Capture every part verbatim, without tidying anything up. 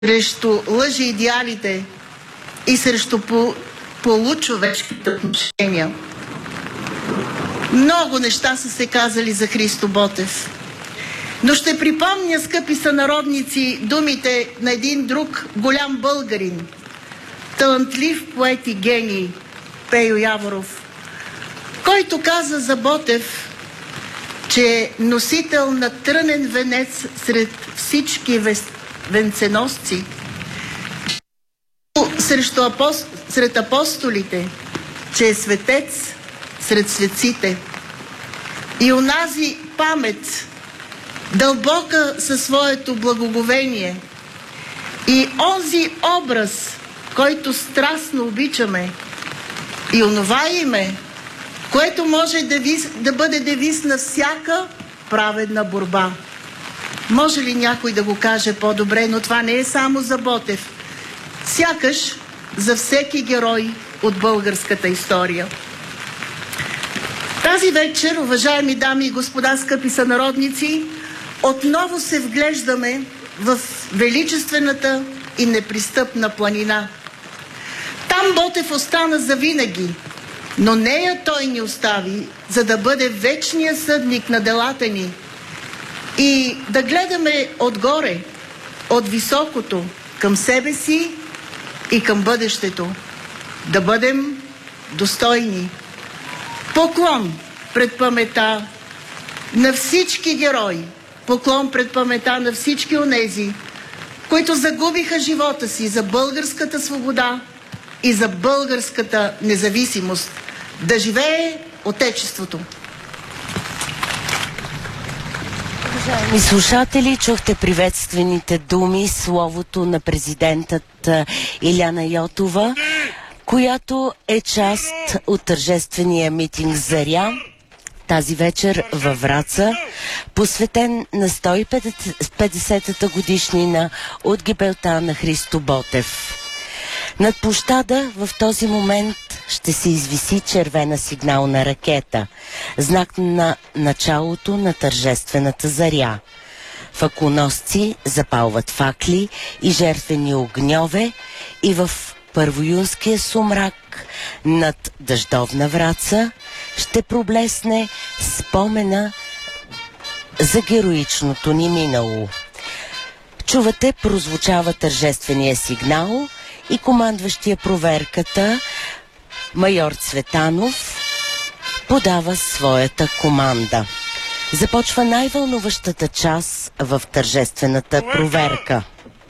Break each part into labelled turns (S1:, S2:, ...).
S1: срещу лъжеидеалите и срещу по, получовешките отношения. Много неща са се казали за Христо Ботев. Но ще припомня, скъпи сънародници, думите на един друг голям българин, талантлив поет и гений Пейо Яворов, който каза за Ботев, че е носител на трънен венец сред всички венценосци, срещу апост... сред апостолите, че е светец сред светците. И онази памет, дълбока със своето благоговение, и онзи образ, който страстно обичаме, и онова име, което може девиз, да бъде девиз на всяка праведна борба. Може ли някой да го каже по-добре, но това не е само за Ботев. Сякаш за всеки герой от българската история. Тази вечер, уважаеми дами и господа, скъпи сънародници, отново се вглеждаме в величествената и непристъпна планина. Там Ботев остана завинаги, но нея той ни остави, за да бъде вечният съдник на делата ни и да гледаме отгоре, от високото, към себе си и към бъдещето. Да бъдем достойни. Поклон пред памета на всички герои, поклон пред памета на всички онези, които загубиха живота си за българската свобода и за българската независимост. Да живее Отечеството!
S2: Уважаеми слушатели, чухте приветствените думи, словото на президентът Илияна Йотова, която е част от тържествения митинг Заря тази вечер във Враца, посветен на сто и петдесетата годишнина от гибелта на Христо Ботев. Над площада в този момент ще се извиси червена сигнална ракета, знак на началото на тържествената заря. Факелоносци запалват факли и жертвени огньове и в първоюнския сумрак над дъждовна Враца ще проблесне спомена за героичното ни минало. Чувате, прозвучава тържествения сигнал и командващия проверката майор Цветанов подава своята команда. Започва най-вълнуващата част в тържествената проверка.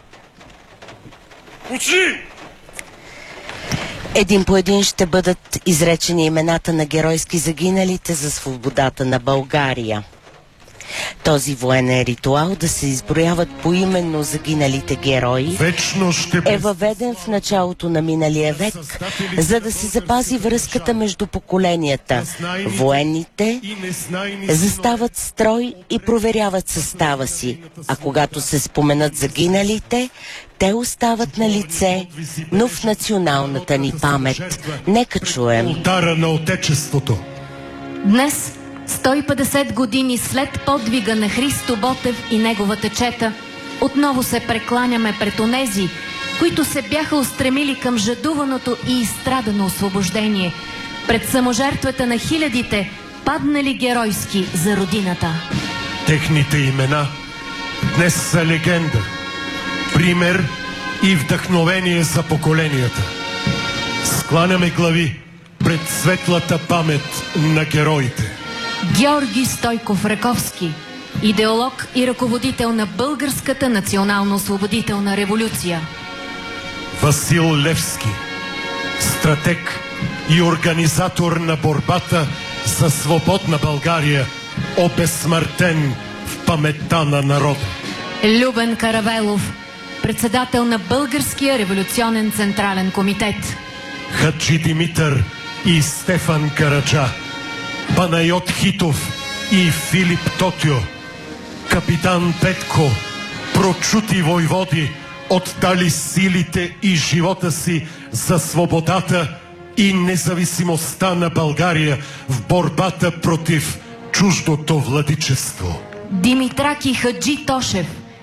S2: Един по един ще бъдат изречени имената на геройски загиналите за свободата на България. Този военен ритуал да се изброяват поименно загиналите герои е въведен в началото на миналия век, за да се запази връзката между поколенията. Военните застават строй и проверяват състава си, а когато се споменат загиналите, те остават на лице, но в националната ни памет. Нека чуем.
S3: Ултара на Отечеството.
S4: Днес, сто и петдесет години след подвига на Христо Ботев и неговата чета, отново се прекланяме пред онези, които се бяха устремили към жадуваното и изстрадано освобождение, пред саможертвата на хилядите, паднали геройски за родината.
S3: Техните имена днес са легенда, пример и вдъхновение за поколенията. Скланяме глави пред светлата памет на героите.
S4: Георги Стойков Раковски, идеолог и ръководител на Българската национално-освободителна революция.
S3: Васил Левски, стратег и организатор на борбата за свободна България, обезсмъртен в паметта на народа.
S4: Любен Каравелов, председател на Българския революционен централен комитет.
S3: Хаджи Димитър и Стефан Караджа, Панайот Хитов и Филип Тотио, капитан Петко, прочути войводи, отдали силите и живота си за свободата и независимостта на България в борбата против чуждото владичество.
S4: Димитраки Хаджи Тошев,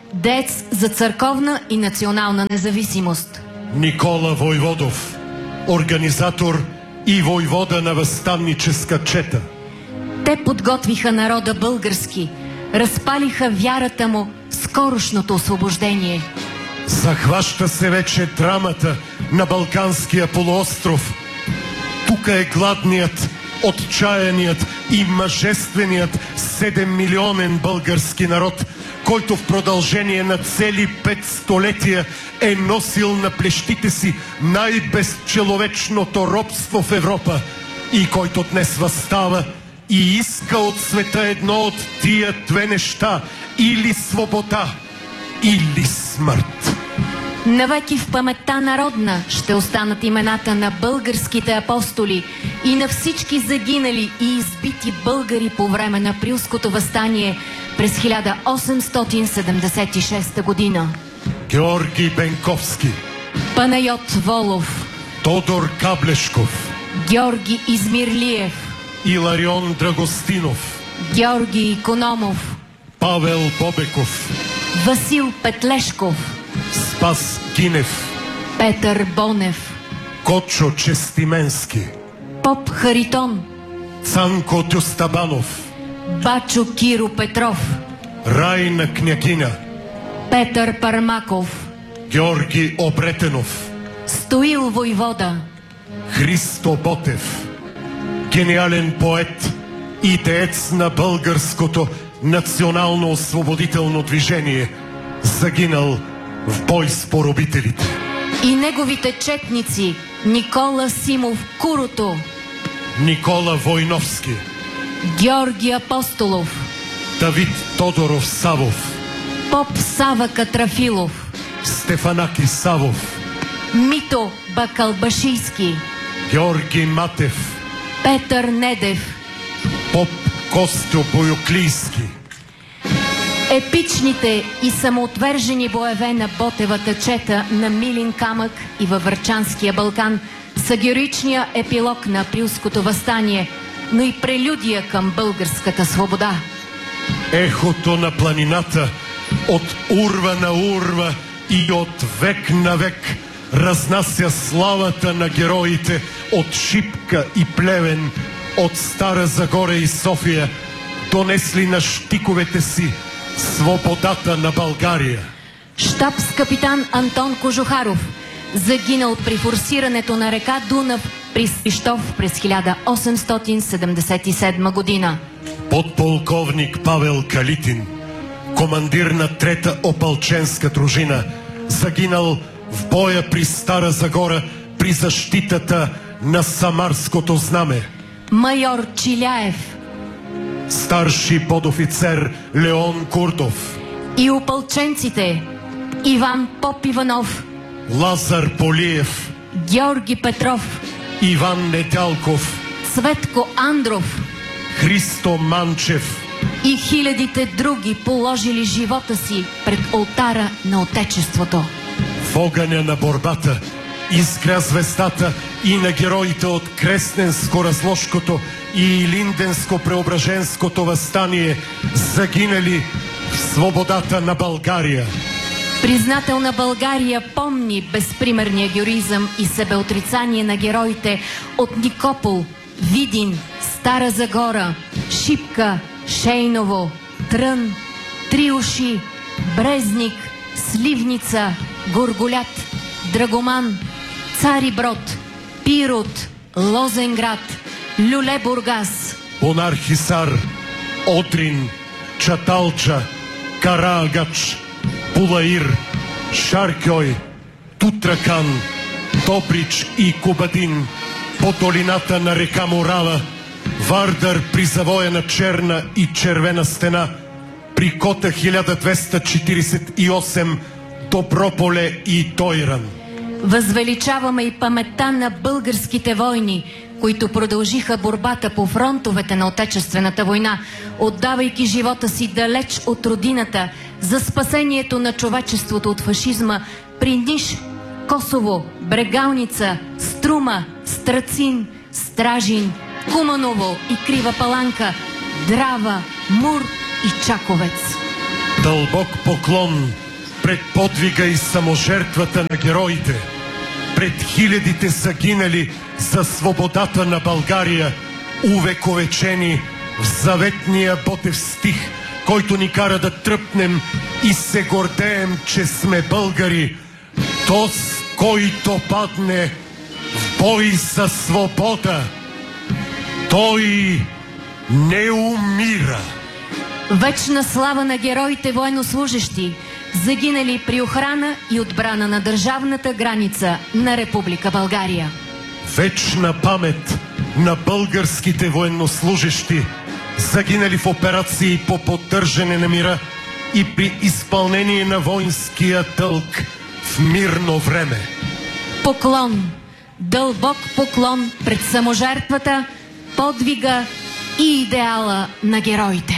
S4: Дец за църковна и национална независимост.
S3: Никола Войводов, организатор и войвода на възстанническа чета.
S4: Те подготвиха народа български, разпалиха вярата му в скорошното освобождение.
S3: Захваща се вече драмата на Балканския полуостров. Тук е гладният, отчаяният и мъжественият седеммилионен български народ, който в продължение на цели пет столетия е носил на плещите си най-безчеловечното робство в Европа и който днес възстава и иска от света едно от тия две неща – или свобода, или смърт.
S4: Навеки в паметта народна ще останат имената на българските апостоли и на всички загинали и избити българи по време на Априлското въстание през хиляда осемстотин седемдесет и шеста година.
S3: Георги Бенковски,
S4: Панайот Волов,
S3: Тодор Каблешков,
S4: Георги Измирлиев,
S3: Иларион Драгостинов,
S4: Георги Икономов,
S3: Павел Бобеков,
S4: Васил Петлешков,
S3: Спас Гинев,
S4: Петър Бонев,
S3: Кочо Честименски,
S4: Поп Харитон,
S3: Цанко Тюстабанов,
S4: Бачо Киро Петров,
S3: Райна Княгиня,
S4: Петър Пармаков,
S3: Георги Обретенов,
S4: Стоил Войвода,
S3: Христо Ботев, гениален поет и деец на българското национално освободително движение, загинал в бой с поробителите.
S4: и неговите четници Никола Симов Курото,
S3: Никола Войновски,
S4: Георги Апостолов,
S3: Давид Тодоров Савов,
S4: Поп Сава Катрафилов,
S3: Стефанаки Савов,
S4: Мито Бакалбашийски,
S3: Георги Матев,
S4: Петър Недев,
S3: поп Костю Боюклийски.
S4: епичните и самоотвержени боеве на Ботевата чета на Милин камък и във Врачанския Балкан са героичния епилог на Априлското въстание, но и прелюдия към българската свобода.
S3: Ехото на планината от урва на урва и от век на век разнася славата на героите от Шипка и Плевен, от Стара Загора и София, донесли на щиковете си свободата на България.
S4: Щабс-капитан Антон Кожухаров, загинал при форсирането на река Дунав при Свищов през хиляда осемстотин седемдесет и седма година.
S3: Подполковник Павел Калитин, командир на трета опълченска дружина, загинал в боя при Стара Загора при защитата на Самарското знаме.
S4: Майор Чиляев
S3: Старши подофицер Леон Курдов,
S4: и опълченците Иван Поп Иванов,
S3: Лазар Полиев,
S4: Георги Петров,
S3: Иван Недялков,
S4: Цветко Андров
S3: Христо Манчев,
S4: и хилядите други положили живота си пред олтара на Отечеството.
S3: в огъня на борбата изгря звездата и на героите от Кресненско-Разложкото и Линденско-Преображенското въстание, загинали в свободата на България.
S4: Признателна България помни безпримерния героизъм и себеотрицание на героите от Никопол, Видин, Стара Загора, Шипка, Шейново, Трън, Триуши, Брезник, Сливница, Горголят, Драгоман, Цариброд, Пирот, Лозенград, Люле-Бургас,
S3: Бонар-Хисар, Одрин, Чаталча, Караагач, Пулаир, Шаркьой, Тутракан, Добрич и Кубадин, по долината на река Морава, Вардар при завоя на Черна и Червена стена, при кота хиляда двеста четиридесет и осем, Доброполе и Тойран.
S4: Възвеличаваме и паметта на българските войни, които продължиха борбата по фронтовете на Отечествената война, отдавайки живота си далеч от родината за спасението на човечеството от фашизма при Ниш, Косово, Брегалница, Струма, Страцин, Стражин, Куманово и Крива Паланка, Драва, Мур и Чаковец.
S3: Дълбок поклон пред подвига и саможертвата на героите, пред хилядите загинали за свободата на България, увековечени в заветния Ботев стих, който ни кара да тръпнем и се гордеем, че сме българи. Тос, който падне в бой за свобода, той не умира.
S4: Вечна слава на героите военнослужещи, загинали при охрана и отбрана на държавната граница на Република България.
S3: Вечна памет на българските военнослужещи, загинали в операции по поддържане на мира и при изпълнение на воинския дълг в мирно време.
S4: Поклон, дълбок поклон пред саможертвата, подвига и идеала на героите.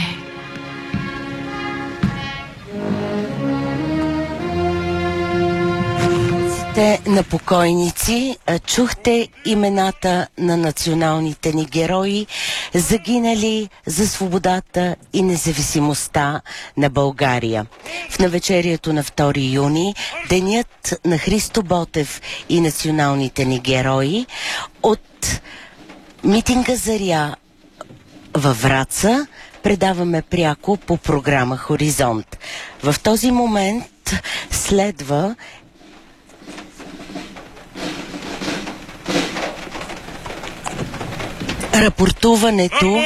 S2: На покойници чухте имената на националните ни герои, загинали за свободата и независимостта на България. В навечерието на втори юни, денят на Христо Ботев и националните ни герои, от митинга Заря във Враца предаваме пряко по програма Хоризонт. В този момент следва рапортуването.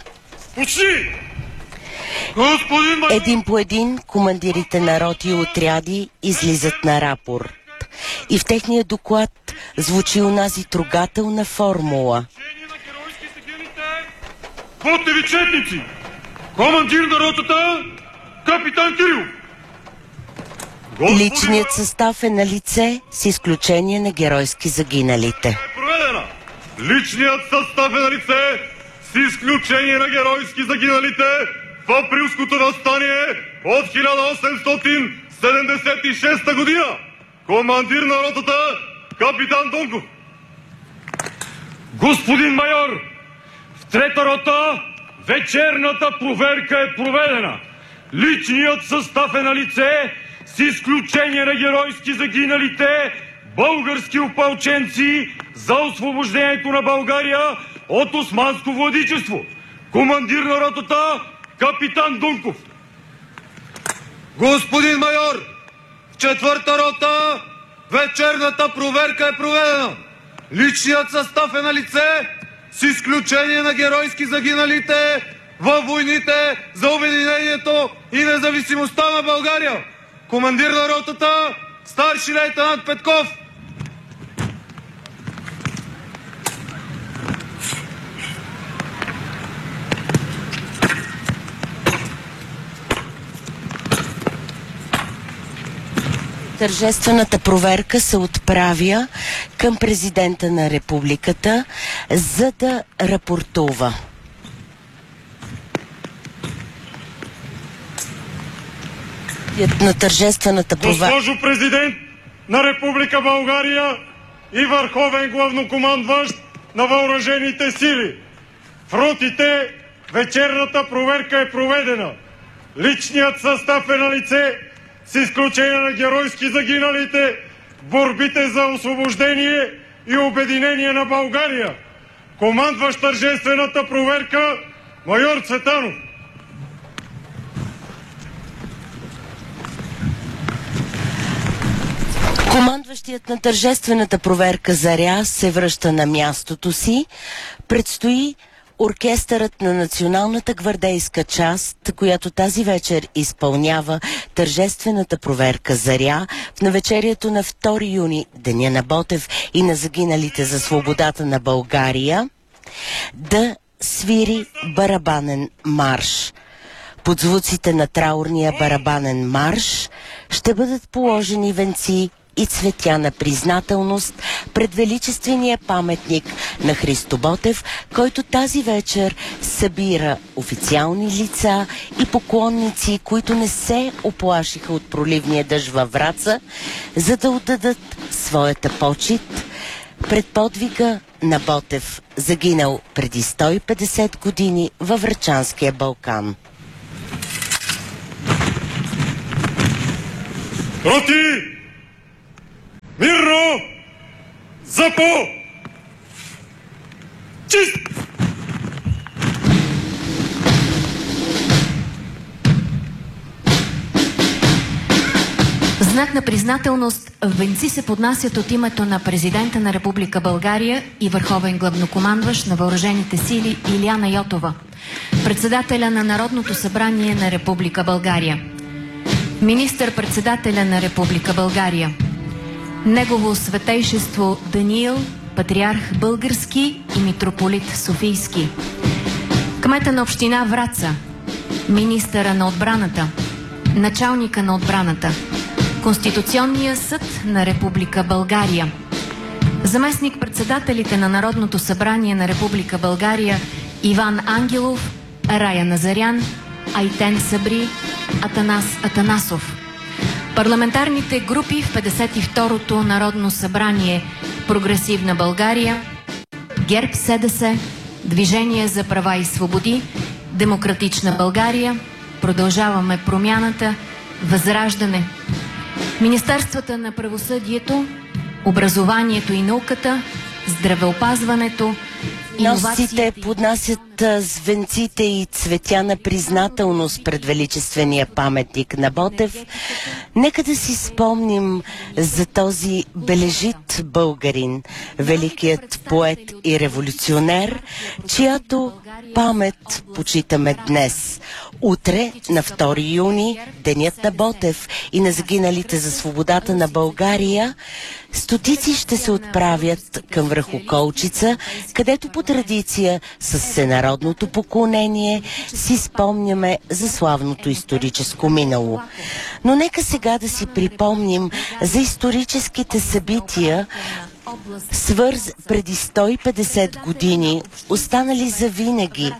S2: Един по един командирите на роти и отряди излизат на рапорт. И в техния доклад звучи унази трогателна формула.
S5: Ботеви четници! Командир на ротата, капитан Кирил!
S2: Личният състав е на лице, с изключение на геройски загиналите.
S5: Личният състав е на лице, с изключение на геройски загиналите в априлското въстание от хиляда осемстотин седемдесет и шеста година. Командир на ротата, капитан Донков. Господин майор, в трета рота вечерната проверка е проведена. Личният състав е на лице, с изключение на геройски загиналите български опълченци за освобождението на България от османско владичество. Командир на ротата, капитан Дунков.
S6: Господин майор, в четвърта рота вечерната проверка е проведена. Личният състав е на лице, с изключение на геройски загиналите във войните за обединението и независимостта на България. Командир на ротата, старши лейтенант Петков.
S2: Тържествената проверка се отправя към президента на републиката, за да рапортува. На тържествената проверка.
S5: Госпожо президент на Република България и върховен главнокомандващ на въоръжените сили, в ротите вечерната проверка е проведена. Личният състав е на лице, с изключение на геройски загиналите в борбите за освобождение и обединение на България. Командващ тържествената проверка майор Цветанов.
S2: Командващият на тържествената проверка Заря се връща на мястото си. Предстои оркестърът на Националната гвардейска част, която тази вечер изпълнява тържествената проверка Заря в навечерието на втори юни, деня на Ботев и на загиналите за свободата на България, да свири барабанен марш. Под звуците на траурния барабанен марш ще бъдат положени венци и цветя на признателност пред величествения паметник на Христо Ботев, който тази вечер събира официални лица и поклонници, които не се оплашиха от проливния дъжд във Враца, за да отдадат своята почит пред подвига на Ботев, загинал преди сто и петдесет години във Врачанския Балкан.
S5: Роти! Мирно! Запо! Чист!
S4: В знак на признателност венци се поднасят от името на президента на Република България и върховен главнокомандващ на въоръжените сили Илияна Йотова, председателя на Народното събрание на Република България, министър-председателя на Република България, Негово Светейшество Даниил, патриарх български и митрополит Софийски, кмета на община Враца, министъра на отбраната, началника на отбраната, Конституционния съд на Република България, заместник-председателите на Народното събрание на Република България Иван Ангелов, Рая Назарян, Айтен Сабри, Атанас Атанасов, парламентарните групи в петдесет и второто Народно събрание Прогресивна България, ГЕРБ СДС, Движение за права и свободи, Демократична България, Продължаваме промяната, Възраждане, Министерствата на правосъдието, образованието и науката, здравеопазването,
S2: Носците поднасят звънците и цветя на признателност пред величествения паметник на Ботев. Нека да си спомним за този бележит българин, великият поет и революционер, чиято памет почитаме днес. Утре, на втори юни, денят на Ботев и на загиналите за свободата на България, стотици ще се отправят към връх Околчица, където по традиция с всенародното поклонение си спомняме за славното историческо минало. Но нека сега да си припомним за историческите събития, свърз преди сто и петдесет години, останали завинаги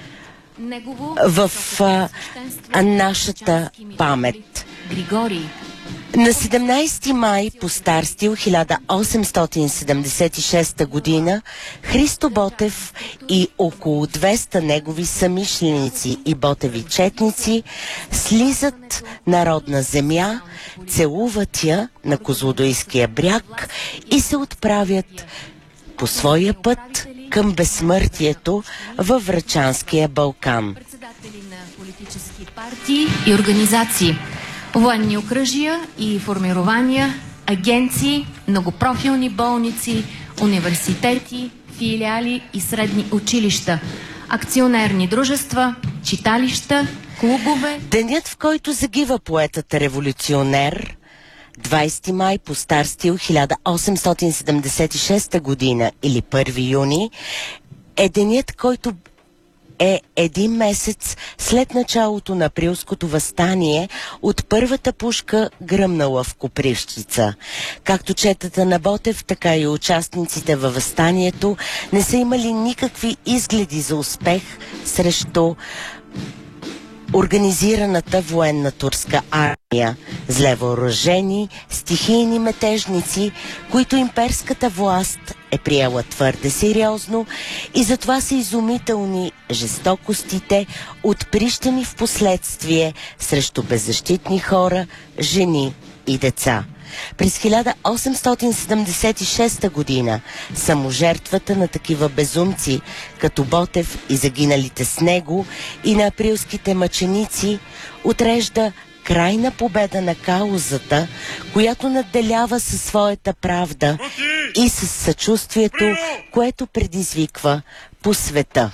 S2: в а, а, нашата памет. На седемнайсети май по стар стил хиляда осемстотин седемдесет и шеста година Христо Ботев и около двеста негови съмишленици и ботеви четници слизат на родна земя, целуват я на Козлодуйския бряг и се отправят по своя път към безсмъртието във Врачанския Балкан.
S4: Председатели на политически партии и организации, военни окръжия и формирования, агенции, многопрофилни болници, университети, филиали и средни училища, акционерни дружества, читалища, клубове.
S2: Денят, в който загива поетът революционер, двайсети май по стар стил хиляда осемстотин седемдесет и шеста година или първи юни, е денят, който е един месец след началото на априлското въстание от първата пушка, гръмнала в Копривщица. Както четата на Ботев, така и участниците във въстанието не са имали никакви изгледи за успех срещу организираната военна турска армия, зле въоръжени, стихийни метежници, които имперската власт е приела твърде сериозно и затова са изумителни жестокостите, отприщани в последствие срещу беззащитни хора, жени и деца. През хиляда осемстотин седемдесет и шеста година саможертвата на такива безумци, като Ботев и загиналите с него, и на априлските мъченици, отрежда крайна победа на каузата, която надделява със своята правда и със съчувствието, което предизвиква по света.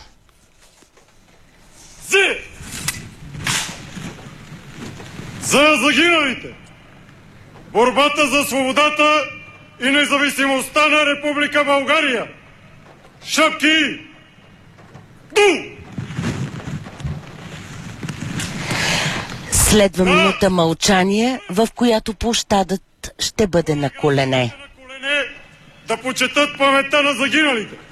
S5: За загиналите! Борбата за свободата и независимостта на Република България! Шапки! Ду!
S2: Следва минута мълчание, в която площадът ще бъде на колене.
S5: Да почетат паметта на загиналите!